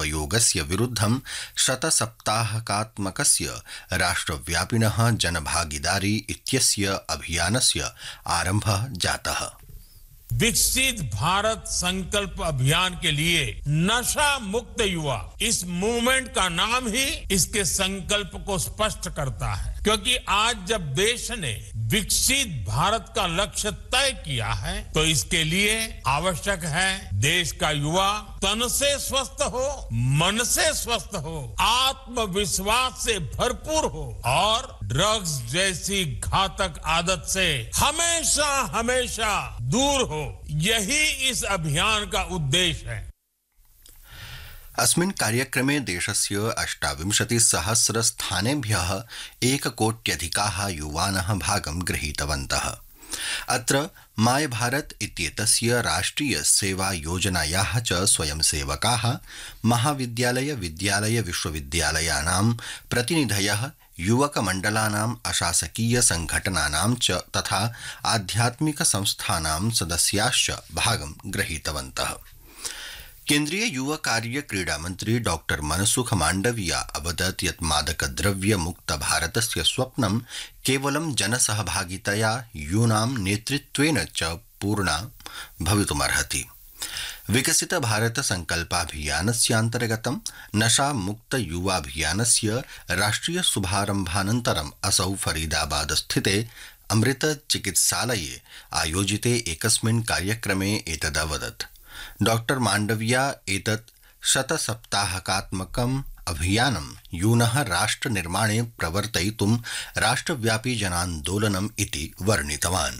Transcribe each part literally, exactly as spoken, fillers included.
उपयोगस्य विरुद्धं शतसप्ताहकात्मकस्य राष्ट्रव्यापिनः जनभागीदारी इत्यस्य अभियानस्य आरम्भः जातः। विकसित भारत संकल्प अभियान के लिए नशा मुक्त युवा, इस मूवमेंट का नाम ही इसके संकल्प को स्पष्ट करता है, क्योंकि आज जब देश ने विकसित भारत का लक्ष्य तय किया है तो इसके लिए आवश्यक है देश का युवा तन से स्वस्थ हो, मन से स्वस्थ हो, आत्मविश्वास से भरपूर हो और ड्रग्स जैसी घातक आदत से हमेशा हमेशा दूर हो। यही इस अभियान का उद्देश्य है। अस्मिन् कार्यक्रमे देशस्य अष्टाविंशतिसहस्र स्थानेभ्यः एककोट्यधिकाः युवानः भागं गृहीतवन्तः। अत्र माय भारत इत्येतस्य राष्ट्रिय सेवा योजनायाः च स्वयंसेवकाः, महाविद्यालय विद्यालय विश्वविद्यालयानां प्रतिनिधयः, युवकमण्डलानाम्, अशासकीय संघटनानां च तथा आध्यात्मिक संस्थानां सदस्याश्च भागं गृहीतवन्तः। केन्द्रीय युवा कार्य क्रीडा मंत्री डॉक्टर मनसुख मांडविया अवदत् यत् मादकद्रव्य मुक्त भारतस्य स्वप्नं केवलं जनसहभागितया यूनां नेतृत्वेन च पूर्णा भवितुमर्हति। विकसित भारत संकल्पाभियानस्यान्तर्गतं नशा मुक्त युवाभियानस्य राष्ट्रिय शुभारम्भानन्तरम् असौ फरीदाबाद स्थिते अमृत चिकित्सालये आयोजिते एकस्मिन् कार्यक्रमे एतदवदत्। डॉक्टर मांडविया एतत् शतसप्ताहकात्मकम् अभियानं यूनः राष्ट्रनिर्माणे प्रवर्तयितुं राष्ट्रव्यापी जनान्दोलनम् इति वर्णितवान्।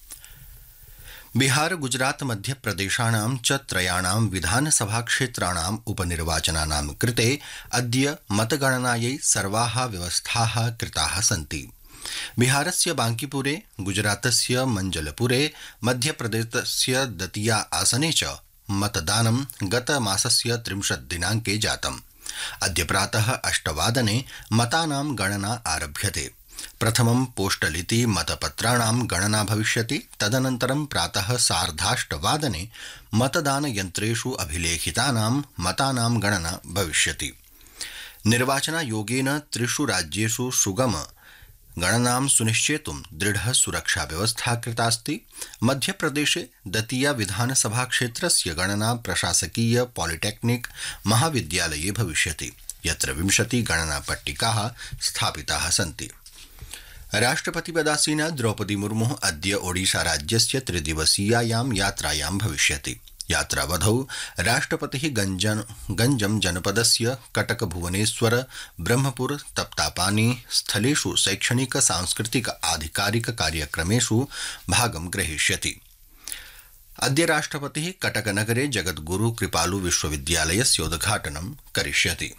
बिहार गुजरात मध्यप्रदेशाणां च त्रयाणां विधानसभाक्षेत्राणाम् उपनिर्वाचनानां कृते अद्य मतगणनायै सर्वाः व्यवस्थाः कृताः सन्ति। बिहारस्य बांकीपुरे, गुजरातस्य मंजलपुरे, मध्यप्रदेशस्य दतिया आसने च मतदानं गतमासस्य त्रिंशत् दिनाङ्के जातम्। अद्य प्रातः अष्टवादने मतानां गणना आरभ्यते। प्रथमं पोस्टलिति मतपत्राणां गणना भविष्यति। तदनन्तरं प्रातः सार्धाष्टवादने मतदानयन्त्रेषु अभिलेखितानां मतानां गणना भविष्यति। निर्वाचनायोगेन त्रिषु राज्येषु सुगम गणनां सुनिश्चेतुं दृढ़ सुरक्षा व्यवस्था कृतास्ति। मध्यप्रदेशे दतिया विधानसभा क्षेत्रस्य गणना प्रशासकीय पॉलिटेक्निक महाविद्यालये भविष्यति, यत्र विंशति गणना पट्टिकाः स्थापिताः सन्ति। राष्ट्रपतिपदासीना द्रौपदी मुर्मु अद्य ओडिशा राज्यस्य त्रिदिवसीयायां यात्रायां भविष्यति। यात्रावधौ राष्ट्रपतिः गंजन गंजम जनपदस्य कटक भुवनेश्वर ब्रह्मपुर तप्तापानी स्थलेषु शैक्षणिक सांस्कृतिक आधिकारिक कार्यक्रमेषु भागं ग्रहीष्यति। अद्य राष्ट्रपतिः कटकनगरे जगद्गुरु कृपालु विश्वविद्यालयस्य उद्घाटनं करिष्यति।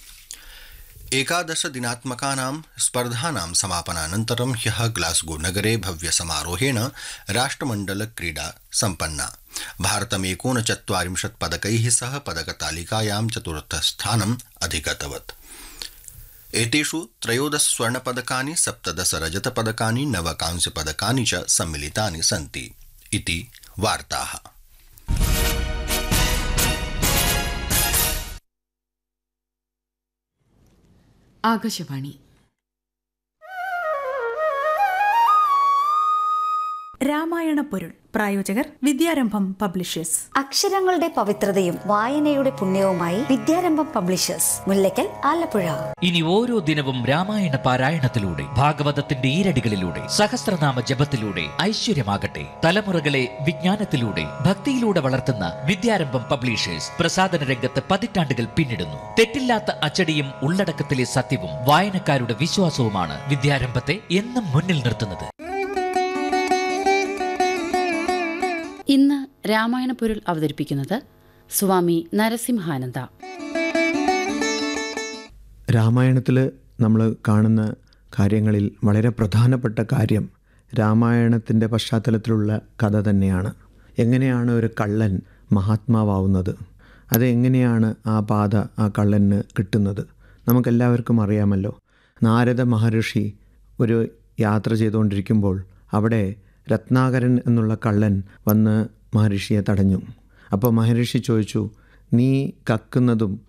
एकादश दिनात्मकानां स्पर्धानां समापनानन्तरं ह्यः ग्लास्गो नगरे भव्य समारोहेण राष्ट्रमण्डल क्रीडा सम्पन्ना। भारतम् एकोनचत्वारिंशत् पदकैः सह पदकतालिकायां चतुर्थस्थानम् अधिगतवत्। एतेषु त्रयोदश स्वर्णपदकानि, सप्तदश रजतपदकानि, नव कांस्यपदकानि च सम्मिलितानि सन्ति इति वार्ताः। ആകാശവാണി. രാമായണ പൊരുൾ പ്രായോജകർ വിദ്യാരംഭം പബ്ലിഷേഴ്സ്. അക്ഷരങ്ങളുടെ പവിത്രതയും വായനയുടെ പുണ്യവുമായി വിദ്യാരംഭം പബ്ലിഷേഴ്സ്, മുല്ലയ്ക്കൽ, ആലപ്പുഴ. ഇനി ഓരോ ദിനവും രാമായണ പാരായണത്തിലൂടെ, ഭാഗവതത്തിന്റെ ഈരടികളിലൂടെ, സഹസ്രനാമ ജപത്തിലൂടെ ഐശ്വര്യമാകട്ടെ. തലമുറകളെ വിജ്ഞാനത്തിലൂടെ, ഭക്തിയിലൂടെ വളർത്തുന്ന വിദ്യാരംഭം പബ്ലിഷേഴ്സ് പ്രസാധന രംഗത്ത് പതിറ്റാണ്ടുകൾ പിന്നിടുന്നു. തെറ്റില്ലാത്ത അച്ചടിയും ഉള്ളടക്കത്തിലെ സത്യവും വായനക്കാരുടെ വിശ്വാസവുമാണ് വിദ്യാരംഭത്തെ എന്നും മുന്നിൽ നിർത്തുന്നത്. ഇന്ന് രാമായണ പൊരുൾ അവതരിപ്പിക്കുന്നത് സ്വാമി നരസിംഹാനന്ദ. രാമായണത്തിൽ നമ്മൾ കാണുന്ന കാര്യങ്ങളിൽ വളരെ പ്രധാനപ്പെട്ട കാര്യം രാമായണത്തിൻ്റെ പശ്ചാത്തലത്തിലുള്ള കഥ തന്നെയാണ്. എങ്ങനെയാണ് ഒരു കള്ളൻ മഹാത്മാവാവുന്നത്, അതെങ്ങനെയാണ് ആ പാത ആ കള്ളന് കിട്ടുന്നത്, നമുക്കെല്ലാവർക്കും അറിയാമല്ലോ. നാരദ മഹർഷി ഒരു യാത്ര ചെയ്തുകൊണ്ടിരിക്കുമ്പോൾ അവിടെ രത്നാകരൻ എന്നുള്ള കള്ളൻ വന്ന് മഹർഷിയെ തടഞ്ഞു. അപ്പോൾ മഹർഷി ചോദിച്ചു, നീ കക്കുന്നതും